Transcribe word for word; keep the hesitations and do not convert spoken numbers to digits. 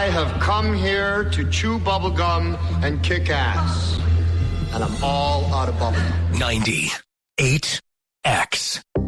I have come here to chew bubblegum and kick ass. And I'm all out of bubblegum. ninety-eight X.